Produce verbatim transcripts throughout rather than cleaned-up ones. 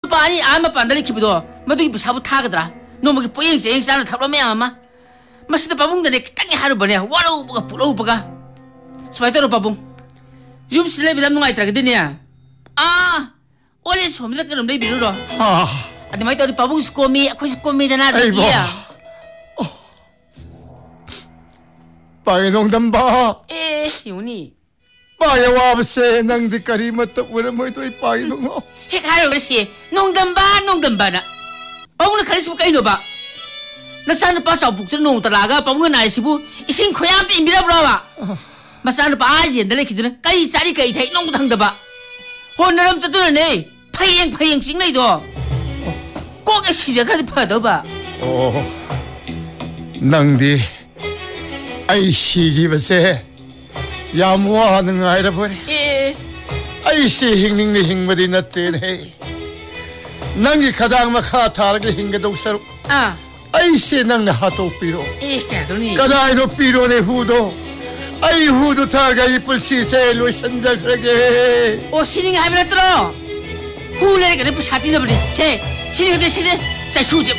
누파 아니 아마 반달리 키부도 마두기 비사부 타거더라 노모기 뿌잉 쟁 싸는 탑라면 아마 마시다 바봉들이 땅에 하루 보내 와로우버가 부러우버가 스파이터로 바봉 좀 실례비 담는 아이들아 그더냐 아 원래 소미다 그럼 내 비누로 아 아니 마이터 우리 바봉 스코미 아코시 꼬미다 나들이야 빠이 농담 봐 에 이오니 빠이 와버세 낭디 까리 맞다 우리 뭐도 이 빠이 농어 핵 하루 그랬지 농담바 농담바나 바봉은 가리시부 까이노바 나사는 빠싸 북들 농다라가 바봉은 나이시부 이신 코양 빈비라브라와 마사는 빠지 엔달레 기드는 까이 짜리 까이 타이 농당다바 혼나람 뜨드네 파이행 파이행 싱나이도 꼭에 시작하지 파더바 오 낭디 아이 시기버세 야무하는 아이라 보니 예 아이씨 힝닝리 힝머리 났대네 낭기 가장 막하 타르게 힝게독사로 아 아이씨 낭나 하도 삐로 예 까더니 가다이로 삐로네 후도 아이 후도 타가 이쁠 시세로 선작하게 오 신이 하면 들어 후레 그래 부 사티 잡으리 제 신이 그때 시제 자 수지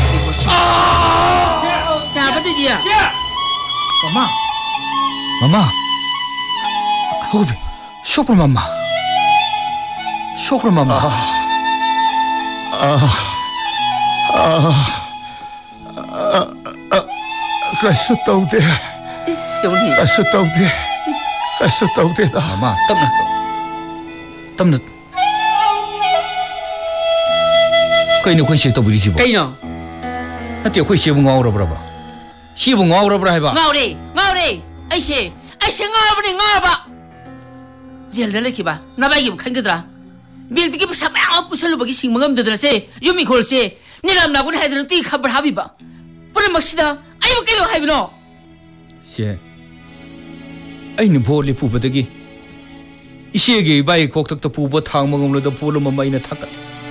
아! 야 바드디야 마마 마마 호흡이 쇼크로 마마 쇼크로 마마 아아아 가수 떠오대 시오니 가수 떠오대 가수 떠오대다 마마 땀나 땀나 그이는 관시 또 부리지 뭐 까이노 나한테 관시 뭐 ngawra 브라바 시부 ngawra 브라 해봐 ngaw리 ngaw리 아이씨 아이씨 ngaw리 ngaw바 젤달레 키바 나바이기 칸거더라 밀디기 부사마 부설로버기 싱멍엄드더라세 유미 골세 니람나고 해드는 띠 카블 하비바 뿌리 막시다 아이고 깨도 하비노 시 아이는 볼리 부부더기 이시에게 이바이 곡덕도 부부 탕먹음로도 볼로만 마이나 탁가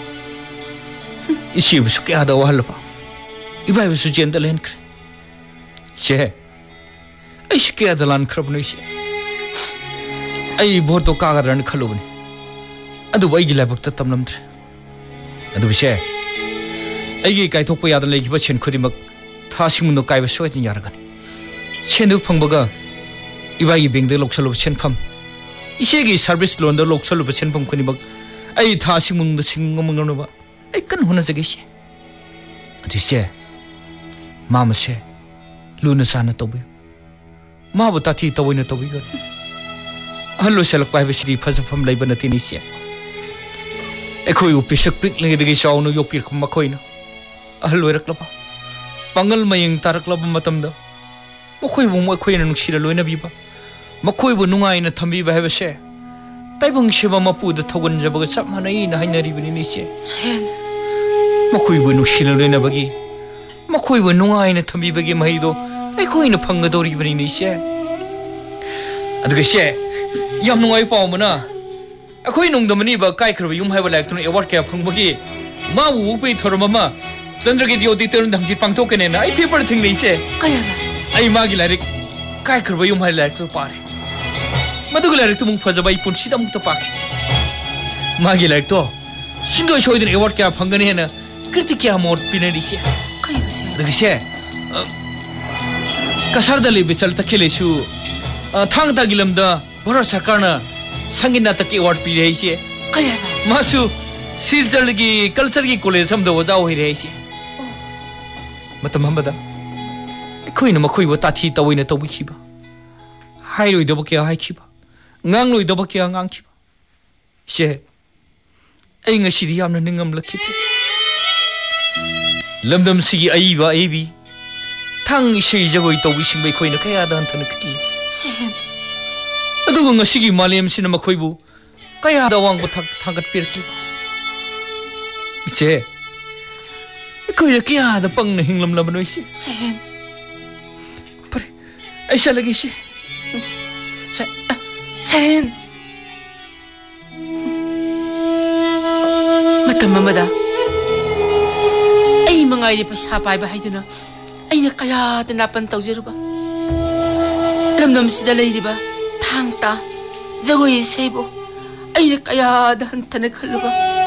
이시부 숙게 하다고 할러봐 이바이 수젠달렌 그래 시 아이 숙게 하달란 크러브노 시 아이 보도 까가라는 칼로브니 아두 와이기 라박다 땀남들 아두 시 아이기 까이 독보 야단 레기바 첸 코디막 타식문도 까이바 쇼이든 야라간 첸득 펑버가 이바이 뱅드 록살로 첸팜 이시에기 서비스 론더 록살로 첸팜 코디막 아이 타식문도 싱거멍거노 봐 아이 깐 호나자게 시 아두 시 마마 시 루나 사나 또부 마부 따티 또이나 또부가 할로 셀럭 바이버시리 파자팜 라이버나 티니시야 에코이 우피식 픽링이되게 샤오노 욕필 컴마코이나 할로 에락라바 방글 마잉 타락라바 마탐다 마코이부 마코이나 눅시라 로이나 비바 마코이부 눅아이나 탐비바 해버세 따이방 시바 마푸드 타곤 잡아가 sap하나이나 하이나리브니니시야 sen 마코이부 눅시라 로이나 바기 마코이부 눅아이나 탐비바기 마이도 에코이나 팡가도리브니니시야 아두가 시 ꯌꯥꯝ ꯅꯨꯡꯉꯥꯏ ꯄꯥꯎ ꯑꯃꯅ ꯑꯩꯈꯣꯏ ꯅꯣꯡꯗꯝꯕꯅꯤꯕ ꯀꯥꯏꯈ꯭ꯔꯕ ꯌꯨꯝ ꯍꯥꯏꯕ ꯂꯥꯏꯔꯤꯛꯇꯨꯅ ꯑꯦꯋꯥꯔꯗ ꯀꯌꯥ ꯐꯪꯕꯒꯤ ꯃꯥꯕꯨ ꯎꯛꯄꯒꯤ ꯊꯧꯔꯝ ꯑꯃ ꯆꯟꯗ꯭ꯔꯒꯤꯗꯤ ꯑꯣꯗꯤꯇꯣꯔꯤꯌꯝꯗ ꯍꯪꯆꯤꯠ ꯄꯥꯡꯊꯣꯛꯀꯅꯦꯅ ꯑꯩ ꯄꯦꯄꯔꯗ ꯊꯦꯡꯅꯩꯁꯦ 까야바 ꯑꯩ ꯃꯥꯒꯤ ꯂꯥꯏꯔꯤꯛ ꯀꯥꯏꯈ꯭ꯔꯕ ꯌꯨꯝ ꯍꯥꯏꯕ ꯂꯥꯏꯔꯤꯛꯇꯨ ꯄꯥꯔꯦ ꯃꯗꯨꯒꯤ ꯂꯥꯏꯔꯤꯛꯇꯨ ꯑꯃꯨꯛ ꯐꯖꯕ ꯑꯩ ꯄꯨꯟꯁꯤꯗ ꯑꯃꯨꯛꯇ ꯄꯥꯈꯤꯗꯦ ꯃꯥꯒꯤ ꯂꯥꯏꯔꯤꯛꯇꯣ ꯁꯤꯡꯗꯣꯏ ꯁꯣꯏꯗꯅ ꯑꯦꯋꯥꯔꯗ ꯀꯌꯥ ꯐꯪꯒꯅꯤ ꯍꯥꯏꯅ ꯀ꯭ꯔꯤꯇꯤꯛ ꯀꯌꯥ ꯃꯣꯠ ꯄꯤꯅꯔꯤꯁꯦ 까야바세 ꯑꯗꯨꯒꯤꯁꯦ ꯀꯁꯥꯔꯗ ꯂꯩꯕ ꯆꯜ ꯇꯈꯦꯜꯂꯩꯁꯨ ꯊꯥꯡꯒꯇꯥꯒꯤ ꯂꯝꯗ ꯚꯥꯔꯠ ꯁꯔꯀꯥꯔꯅ ꯁꯪꯒꯤꯠ ꯅꯥꯇꯛꯀꯤ ꯑꯦꯋꯥꯔꯗ ꯄꯤꯔꯦ ꯍꯥꯏꯁꯦ 까야바 마수 실절기 컬처기 콜레지 섬도 오자 오히려 해시 맞다 한바다 거기는 뭐 거기 뭐 따티 떠오이네 떠보기봐 하이로이도 밖에 하이키봐 낭로이도 밖에 앙키봐 시 에잉아 시리 함는 능엄 럭키티 럼덤시기 아이바 아이비 탕 시저고 있다고 신배 거기는 가야다 한테는 크기 sen 아두고 ngasi기 말렘시는 뭐 거기부 가야다 왕부 탁 탁갓 피르기 이제 그야 끼야다 빵나 힝람람노 이씨 sen 그래 아이샬라기 씨 sen sen matam mamada ay mga ini pasa pai ba haiduna ay na kaya tanapan tawjiruba lamdam sida layriba thangta jagoi seibo ay na kaya dahan tanakhaluba